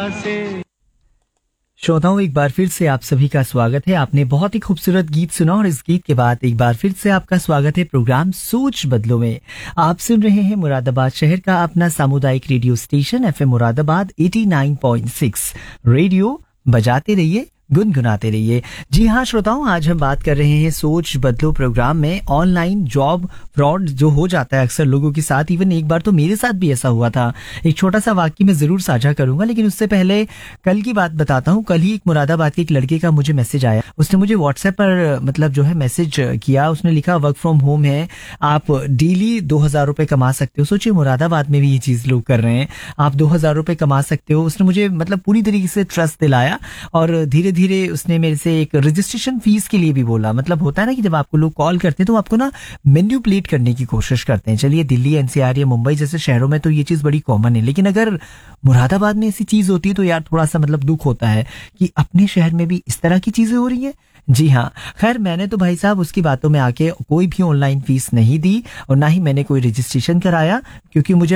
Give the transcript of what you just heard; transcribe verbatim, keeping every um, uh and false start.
श्रोताओं, एक बार फिर से आप सभी का स्वागत है। आपने बहुत ही खूबसूरत गीत सुना और इस गीत के बाद एक बार फिर से आपका स्वागत है प्रोग्राम सोच बदलो में। आप सुन रहे हैं मुरादाबाद शहर का अपना सामुदायिक रेडियो स्टेशन एफएम मुरादाबाद नवासी पॉइंट छह। रेडियो बजाते रहिए, गुनगुनाते रहिए। जी हाँ श्रोताओं, आज हम बात कर रहे हैं सोच बदलो प्रोग्राम में ऑनलाइन जॉब फ्रॉड जो हो जाता है अक्सर लोगों के साथ। इवन एक बार तो मेरे साथ भी ऐसा हुआ था। एक छोटा सा वाक्य मैं जरूर साझा करूंगा, लेकिन उससे पहले कल की बात बताता हूँ। कल ही एक मुरादाबाद के एक लड़के का मुझे मैसेज आया। उसने मुझे व्हाट्सएप पर मतलब जो है मैसेज किया। उसने लिखा वर्क फ्रॉम होम है, आप डेली दो हजार रुपए कमा सकते हो। सोचिए मुरादाबाद में भी ये चीज लोग कर रहे हैं, आप दो हजार रुपए कमा सकते हो। उसने मुझे मतलब पूरी तरीके से ट्रस्ट दिलाया और धीरे धीरे उसने मेरे से एक रजिस्ट्रेशन फीस के लिए भी बोला। मतलब होता है ना कि जब आपको लोग कॉल करते हैं तो आपको ना मैन्युपुलेट करने की कोशिश करते हैं। चलिए दिल्ली, एनसीआर या मुंबई जैसे शहरों में तो ये चीज बड़ी कॉमन है, लेकिन अगर मुरादाबाद में ऐसी चीज होती है तो यार थोड़ा सा मतलब दुख होता है कि अपने शहर में भी इस तरह की चीजें हो रही हैं। जी हाँ, खैर मैंने तो भाई साहब उसकी बातों में आके कोई भी ऑनलाइन फीस नहीं दी और ना ही मैंने कोई रजिस्ट्रेशन कराया, क्योंकि मुझे